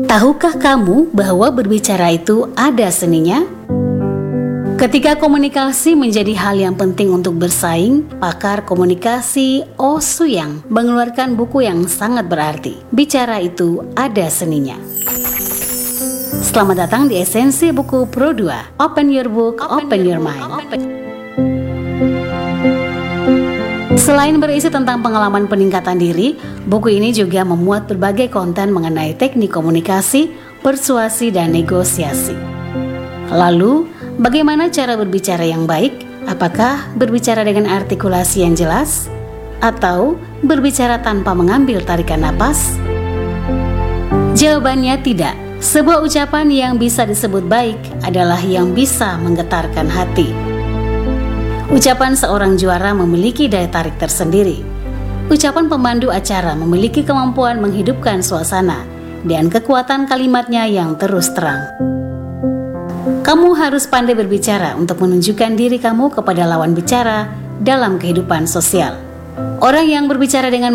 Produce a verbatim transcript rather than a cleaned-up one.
Tahukah kamu bahwa berbicara itu ada seninya? Ketika komunikasi menjadi hal yang penting untuk bersaing, pakar komunikasi Oh Soo-yang mengeluarkan buku yang sangat berarti. Bicara itu ada seninya. Selamat datang di Esensi Buku Pro dua. Open your book, open, open your mind. Open. Selain berisi tentang pengalaman peningkatan diri, buku ini juga memuat berbagai konten mengenai teknik komunikasi, persuasi, dan negosiasi. Lalu, bagaimana cara berbicara yang baik? Apakah berbicara dengan artikulasi yang jelas? Atau berbicara tanpa mengambil tarikan napas? Jawabannya tidak. Sebuah ucapan yang bisa disebut baik adalah yang bisa menggetarkan hati. Ucapan seorang juara memiliki daya tarik tersendiri. Ucapan pemandu acara memiliki kemampuan menghidupkan suasana dan kekuatan kalimatnya yang terus terang. Kamu harus pandai berbicara untuk menunjukkan diri kamu kepada lawan bicara dalam kehidupan sosial. Orang yang berbicara dengan